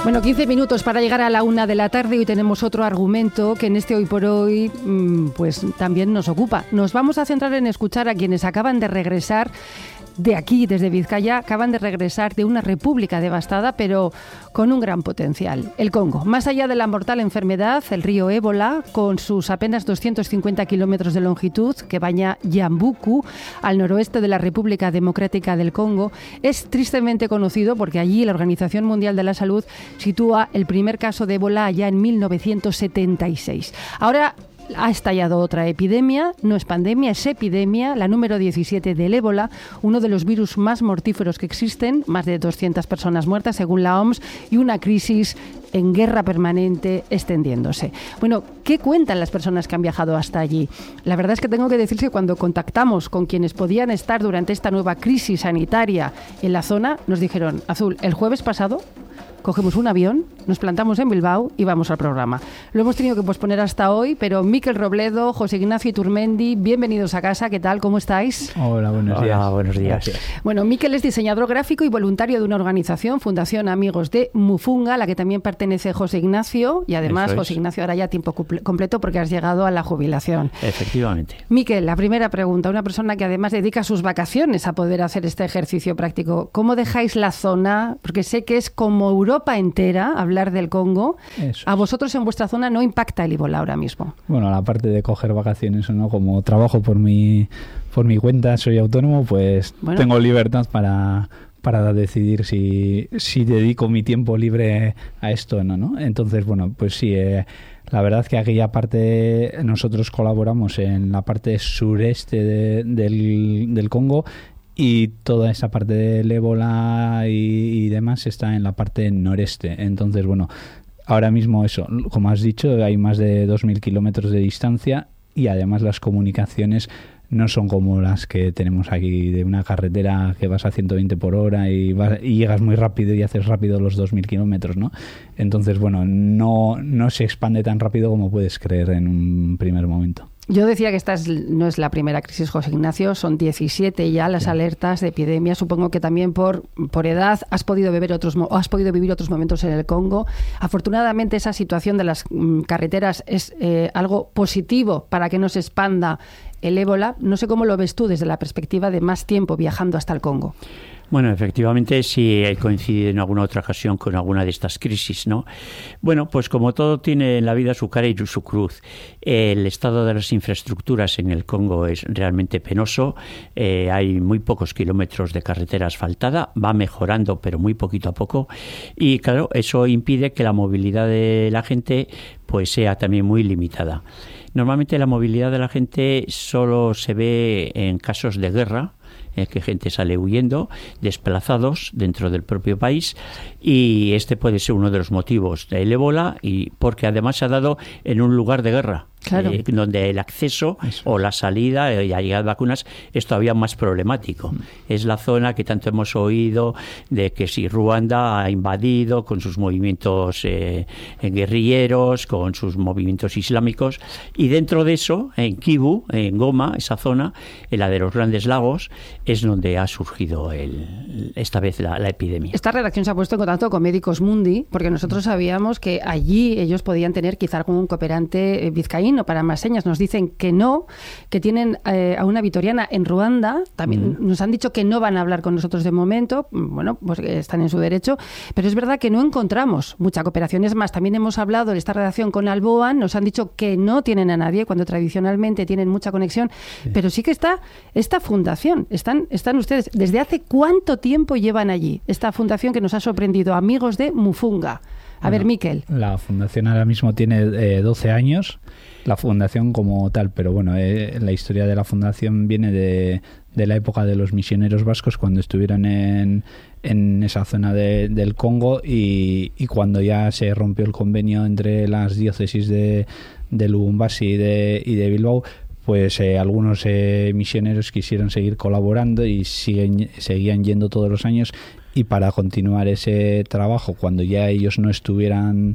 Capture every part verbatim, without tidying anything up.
Bueno, quince minutos para llegar a la una de la tarde. Hoy tenemos otro argumento que en este Hoy por Hoy pues también nos ocupa. Nos vamos a centrar en escuchar a quienes acaban de regresar de aquí, desde Vizcaya, acaban de regresar de una república devastada, pero con un gran potencial, el Congo. Más allá de la mortal enfermedad, el río Ébola, con sus apenas doscientos cincuenta kilómetros de longitud, que baña Yambuku, al noroeste de la República Democrática del Congo, es tristemente conocido porque allí la Organización Mundial de la Salud sitúa el primer caso de ébola allá en mil novecientos setenta y seis. Ahora ha estallado otra epidemia, no es pandemia, es epidemia, la número diecisiete del ébola, uno de los virus más mortíferos que existen, más de doscientas personas muertas según la O M S y una crisis en guerra permanente extendiéndose. Bueno, ¿qué cuentan las personas que han viajado hasta allí? La verdad es que tengo que decir que cuando contactamos con quienes podían estar durante esta nueva crisis sanitaria en la zona, nos dijeron, Azul, el jueves pasado cogemos un avión, nos plantamos en Bilbao y vamos al programa. Lo hemos tenido que posponer hasta hoy, pero Mikel Robledo, José Ignacio Iturmendi, bienvenidos a casa. ¿Qué tal? ¿Cómo estáis? Hola, buenos días. Hola, buenos días. Gracias. Bueno, Mikel es diseñador gráfico y voluntario de una organización, Fundación Amigos de Mufunga, a la que también pertenece José Ignacio, y además José Ignacio ahora ya tiempo completo porque has llegado a la jubilación. Efectivamente. Mikel, la primera pregunta, una persona que además dedica sus vacaciones a poder hacer este ejercicio práctico, ¿cómo dejáis la zona? Porque sé que es como Europa Europa entera, hablar del Congo. Eso. A vosotros en vuestra zona no impacta el ébola ahora mismo. Bueno, la parte de coger vacaciones o no, como trabajo por mi, por mi cuenta, soy autónomo, pues bueno, tengo libertad para... para decidir si, si dedico mi tiempo libre a esto o no, ¿no? Entonces, bueno, pues sí, eh, la verdad que aquella parte, nosotros colaboramos en la parte sureste de, del, del Congo, y toda esa parte del ébola y, y demás está en la parte noreste. Entonces, bueno, ahora mismo eso, como has dicho, hay más de dos mil kilómetros de distancia y además las comunicaciones no son como las que tenemos aquí de una carretera que vas a ciento veinte por hora y, vas, y llegas muy rápido y haces rápido los dos mil kilómetros, ¿no? Entonces, bueno, no, no se expande tan rápido como puedes creer en un primer momento. Yo decía que esta es, no es la primera crisis, José Ignacio, son diecisiete ya las sí. alertas de epidemia. Supongo que también por, por edad has podido beber otros o has podido vivir otros momentos en el Congo. Afortunadamente esa situación de las mm, carreteras es eh, algo positivo para que no se expanda el ébola. No sé cómo lo ves tú desde la perspectiva de más tiempo viajando hasta el Congo. Bueno, efectivamente sí coincide en alguna otra ocasión con alguna de estas crisis, ¿no? Bueno, pues como todo tiene en la vida su cara y su cruz. El estado de las infraestructuras en el Congo es realmente penoso. Eh, hay muy pocos kilómetros de carretera asfaltada, va mejorando, pero muy poquito a poco. Y claro, eso impide que la movilidad de la gente pues sea también muy limitada. Normalmente la movilidad de la gente solo se ve en casos de guerra, eh, que gente sale huyendo, desplazados dentro del propio país, y este puede ser uno de los motivos del ébola, y porque además se ha dado en un lugar de guerra. Claro. Eh, donde el acceso Eso. o la salida y la llegada de vacunas es todavía más problemático. Mm. Es la zona que tanto hemos oído de que si Ruanda ha invadido con sus movimientos eh, guerrilleros, con sus movimientos islámicos, y dentro de eso, en Kivu, en Goma, esa zona, en la de los Grandes Lagos, es donde ha surgido el, esta vez la, la epidemia. Esta redacción se ha puesto en contacto con Médicos Mundi, porque nosotros sabíamos que allí ellos podían tener quizá algún cooperante eh, vizcaíno para más señas. Nos dicen que no, que tienen eh, a una vitoriana en Ruanda. También mm. nos han dicho que no van a hablar con nosotros de momento. Bueno, pues están en su derecho. Pero es verdad que no encontramos mucha cooperación. Es más, también hemos hablado en esta redacción con Alboan. Nos han dicho que no tienen a nadie cuando tradicionalmente tienen mucha conexión. Sí. Pero sí que está esta fundación. Están, están ustedes. ¿Desde hace cuánto tiempo llevan allí? Esta fundación que nos ha sorprendido. Amigos de Mufunga. A bueno, ver, Mikel. La fundación ahora mismo tiene eh, doce años. La fundación como tal, pero bueno, eh, la historia de la fundación viene de, de la época de los misioneros vascos cuando estuvieron en, en esa zona de, del Congo y, y cuando ya se rompió el convenio entre las diócesis de, de Lubumbashi y de, y de Bilbao, pues eh, algunos eh, misioneros quisieron seguir colaborando y siguen, seguían yendo todos los años, y para continuar ese trabajo, cuando ya ellos no estuvieran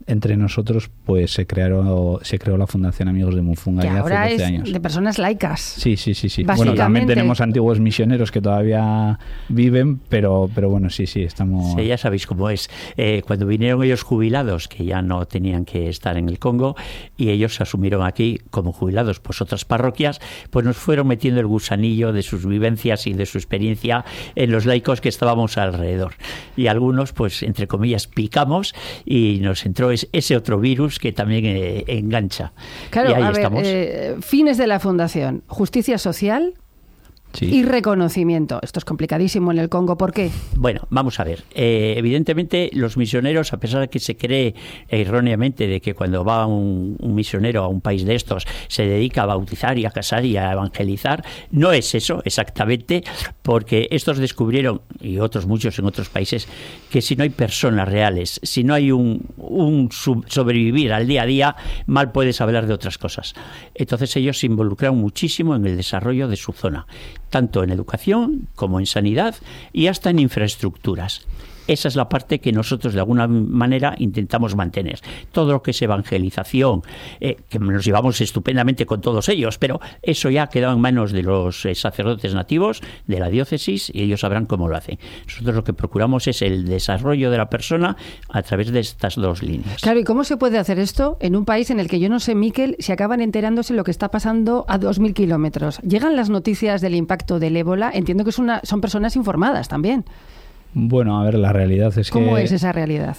entre nosotros pues se crearon se creó la Fundación Amigos de Mufunga que ya ahora hace doce es años. De personas laicas. Sí, sí, sí, sí. Bueno, también tenemos antiguos misioneros que todavía viven, pero pero bueno, sí, sí, estamos... Sí, ya sabéis cómo es. Eh, cuando vinieron ellos jubilados, que ya no tenían que estar en el Congo, y ellos asumieron aquí como jubilados pues otras parroquias, pues nos fueron metiendo el gusanillo de sus vivencias y de su experiencia en los laicos que estábamos alrededor. Y algunos, pues, entre comillas, picamos y nos entró ese otro virus que también eh, engancha. Claro, y ahí a ver, estamos. Eh, fines de la Fundación: justicia social, sí, y reconocimiento. Esto es complicadísimo en el Congo. ¿Por qué? Bueno, vamos a ver. Eh, evidentemente, los misioneros, a pesar de que se cree erróneamente de que cuando va un, un misionero a un país de estos se dedica a bautizar y a casar y a evangelizar, no es eso exactamente, porque estos descubrieron, y otros muchos en otros países, que si no hay personas reales, si no hay un, un sobrevivir al día a día, mal puedes hablar de otras cosas. Entonces ellos se involucraron muchísimo en el desarrollo de su zona, tanto en educación como en sanidad y hasta en infraestructuras. Esa es la parte que nosotros de alguna manera intentamos mantener. Todo lo que es evangelización, eh, que nos llevamos estupendamente con todos ellos, pero eso ya ha quedado en manos de los eh, sacerdotes nativos de la diócesis y ellos sabrán cómo lo hacen. Nosotros lo que procuramos es el desarrollo de la persona a través de estas dos líneas. Claro, ¿y cómo se puede hacer esto en un país en el que yo no sé, Miquel, si acaban enterándose lo que está pasando a dos mil kilómetros? Llegan las noticias del impacto del ébola, entiendo que es una, son personas informadas también. Bueno, a ver, la realidad es ¿Cómo que... ¿Cómo es esa realidad?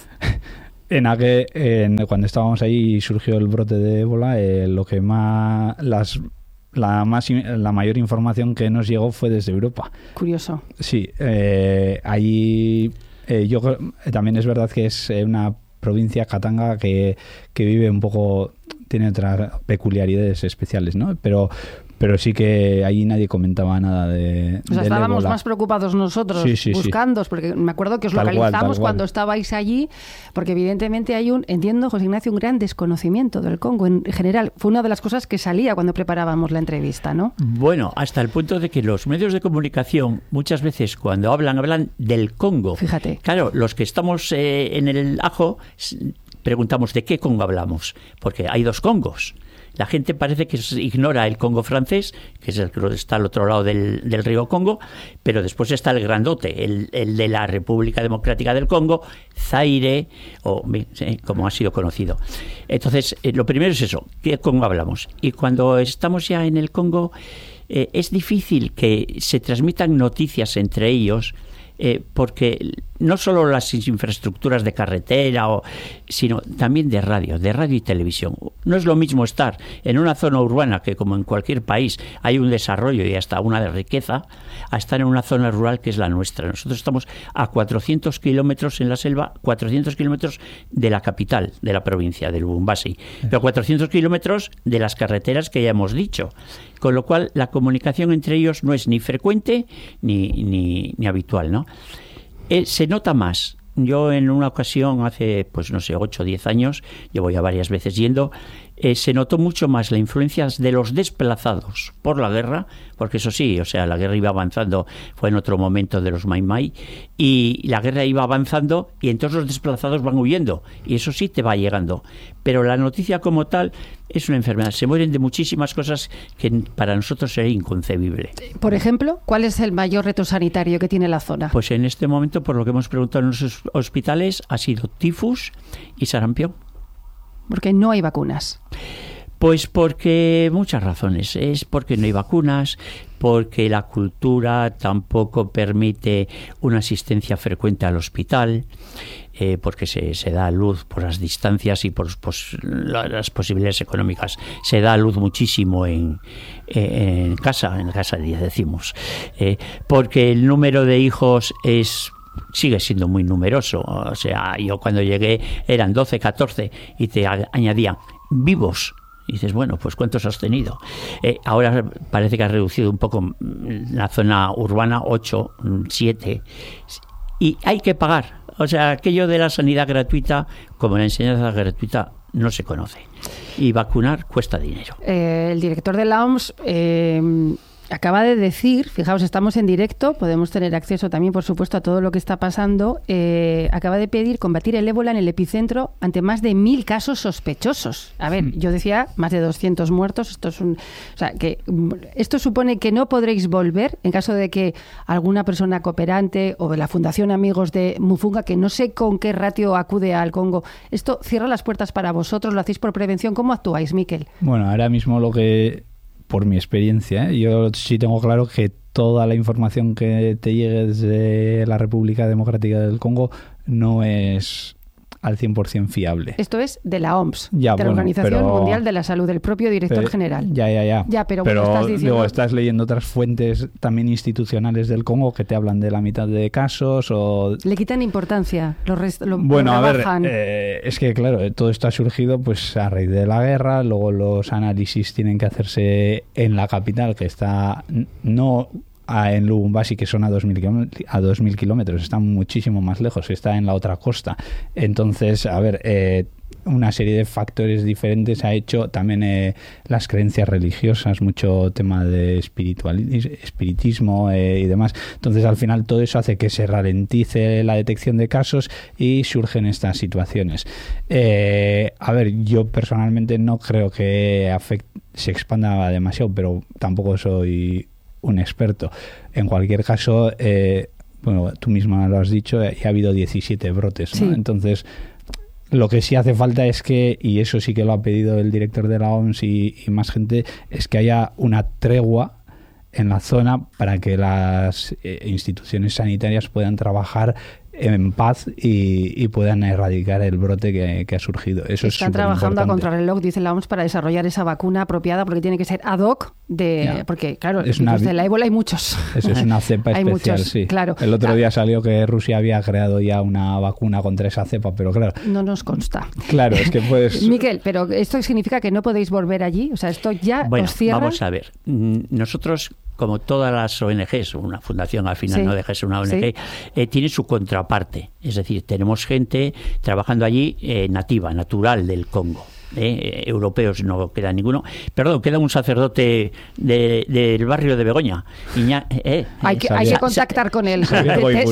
En aquel, en, cuando estábamos ahí y surgió el brote de ébola, eh, lo que más... las la más la mayor información que nos llegó fue desde Europa. Curioso. Sí, eh, ahí eh, yo también es verdad que es una provincia, Katanga, que, que vive un poco... tiene otras peculiaridades especiales, ¿no? Pero... Pero sí que ahí nadie comentaba nada de... O sea, estábamos más preocupados nosotros sí, sí, buscando, sí. Porque me acuerdo que os tal localizamos cual, cuando estabais allí, porque evidentemente hay un, entiendo, José Ignacio, un gran desconocimiento del Congo en general. Fue una de las cosas que salía cuando preparábamos la entrevista, ¿no? Bueno, hasta el punto de que los medios de comunicación muchas veces cuando hablan, hablan del Congo. Fíjate. Claro, los que estamos eh, en el ajo preguntamos de qué Congo hablamos, porque hay dos Congos. La gente parece que ignora el Congo francés, que es el que está al otro lado del, del río Congo, pero después está el grandote, el, el de la República Democrática del Congo, Zaire, o eh, como ha sido conocido. Entonces, eh, lo primero es eso, ¿qué Congo hablamos? Y cuando estamos ya en el Congo, eh, es difícil que se transmitan noticias entre ellos, eh, porque no solo las infraestructuras de carretera, o, sino también de radio, de radio y televisión. No es lo mismo estar en una zona urbana, que como en cualquier país hay un desarrollo y hasta una de riqueza, a estar en una zona rural que es la nuestra. Nosotros estamos a cuatrocientos kilómetros en la selva, cuatrocientos kilómetros de la capital de la provincia, de Lubumbashi, pero cuatrocientos kilómetros de las carreteras que ya hemos dicho. Con lo cual, la comunicación entre ellos no es ni frecuente ni, ni, ni habitual, ¿no? Eh, se nota más. Yo en una ocasión, hace, pues no sé, ocho o diez años, llevo ya varias veces yendo, eh, se notó mucho más la influencia de los desplazados por la guerra, porque eso sí, o sea, la guerra iba avanzando, fue en otro momento de los Mai Mai, y la guerra iba avanzando y entonces los desplazados van huyendo, y eso sí te va llegando. Pero la noticia como tal es una enfermedad. Se mueren de muchísimas cosas que para nosotros sería inconcebible. Por ejemplo, ¿cuál es el mayor reto sanitario que tiene la zona? Pues en este momento, por lo que hemos preguntado en los hospitales, ha sido tifus y sarampión. Porque no hay vacunas. Pues porque muchas razones. Es porque no hay vacunas, porque la cultura tampoco permite una asistencia frecuente al hospital, eh, porque se, se da luz por las distancias y por pues, la, las posibilidades económicas. Se da luz muchísimo en, eh, en casa, en casa decimos, eh, porque el número de hijos es... sigue siendo muy numeroso. O sea, yo cuando llegué eran doce, catorce y te añadían vivos. Y dices, bueno, pues ¿cuántos has tenido? Eh, ahora parece que ha reducido un poco la zona urbana, ocho, siete. Y hay que pagar. O sea, aquello de la sanidad gratuita, como la enseñanza gratuita, no se conoce. Y vacunar cuesta dinero. Eh, el director de la O M S... Eh... acaba de decir, fijaos, estamos en directo, podemos tener acceso también, por supuesto, a todo lo que está pasando, eh, acaba de pedir combatir el ébola en el epicentro ante más de mil casos sospechosos. A ver, yo decía, más de doscientos muertos, esto es un... O sea, que esto supone que no podréis volver en caso de que alguna persona cooperante o de la Fundación Amigos de Mufunga, que no sé con qué ratio acude al Congo, esto cierra las puertas para vosotros, lo hacéis por prevención. ¿Cómo actuáis, Miquel? Bueno, ahora mismo lo que... por mi experiencia, ¿eh? Yo sí tengo claro que toda la información que te llegue desde la República Democrática del Congo no es al cien por ciento fiable. Esto es de la O M S, ya, de la bueno, Organización pero, Mundial de la Salud, del propio director pero, general. Ya, ya, ya. Ya, pero, pero bueno, estás diciendo... digo, estás leyendo otras fuentes también institucionales del Congo que te hablan de la mitad de casos o... Le quitan importancia, lo, rest... lo Bueno, lo a ver, rebajan. eh, es que claro, todo esto ha surgido pues a raíz de la guerra, luego los análisis tienen que hacerse en la capital, que está no... en Lubumbashi, que son a dos mil kilómetros, está muchísimo más lejos, está en la otra costa. Entonces, a ver, eh, una serie de factores diferentes ha hecho también eh, las creencias religiosas, mucho tema de espiritualismo, espiritismo eh, y demás. Entonces, al final, todo eso hace que se ralentice la detección de casos y surgen estas situaciones. Eh, a ver, yo personalmente no creo que afect- se expanda demasiado, pero tampoco soy un experto. En cualquier caso, eh, bueno, tú misma lo has dicho, eh, ha habido diecisiete brotes, ¿no? Sí. Entonces, lo que sí hace falta es que, y eso sí que lo ha pedido el director de la O M S y, y más gente, es que haya una tregua en la zona para que las eh, instituciones sanitarias puedan trabajar en paz y, y puedan erradicar el brote que, que ha surgido. Eso Están es trabajando a contrarreloj, dice la O M S, para desarrollar esa vacuna apropiada, porque tiene que ser ad hoc, de, ya. porque claro, es una, de la ébola hay muchos. Eso es una cepa hay especial, muchos, sí. Claro. El otro ah. día salió que Rusia había creado ya una vacuna contra esa cepa, pero claro... No nos consta. Claro, es que pues... Miquel, pero ¿esto significa que no podéis volver allí? O sea, ¿esto ya bueno, os cierra? Vamos a ver. Nosotros... como todas las O N Ges, una fundación al final sí, no deja de ser una O N G, sí. eh, tiene su contraparte. Es decir, tenemos gente trabajando allí eh, nativa, natural del Congo. Eh, europeos no queda ninguno. Perdón, queda un sacerdote de, del barrio de Begoña. Iña, eh, hay, que, hay que contactar con él.